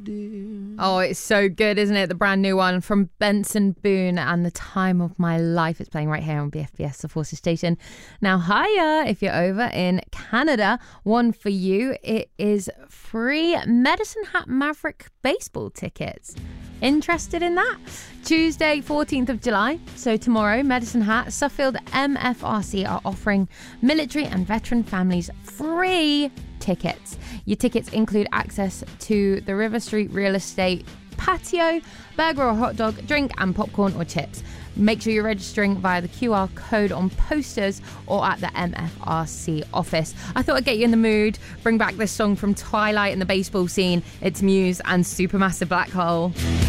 Oh, it's so good, isn't it? The brand new one from Benson Boone and The Time of My Life. It's playing right here on BFBS, the Forces Station. Now, hiya, if you're over in Canada, one for you. It is free Medicine Hat Maverick baseball tickets. Interested in that? Tuesday, 14th of July, so tomorrow, Medicine Hat, Suffield MFRC are offering military and veteran families free tickets. Your tickets include access to the River Street Real Estate patio, burger or hot dog, drink and popcorn or chips. Make sure you're registering via the QR code on posters or at the MFRC office. I thought I'd get you in the mood, bring back this song from Twilight and the baseball scene. It's Muse and Supermassive Black Hole.